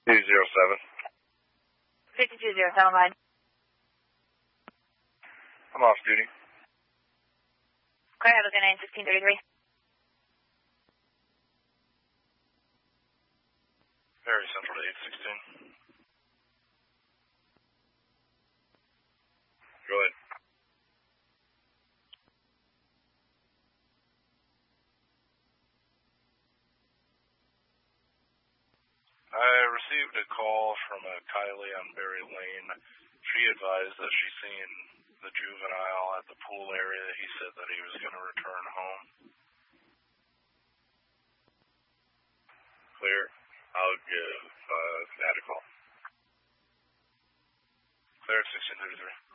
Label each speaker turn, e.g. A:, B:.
A: 207.
B: 5207 line.
A: I'm off duty.
B: Okay, have a good night, 1633.
A: Very Central to 816. Go ahead. I received a call from a Kylie on Berry Lane. She advised that she's seen the juvenile at the pool area. He said that he was going to return home. Clear. I'll give that a call. Clear at 1633.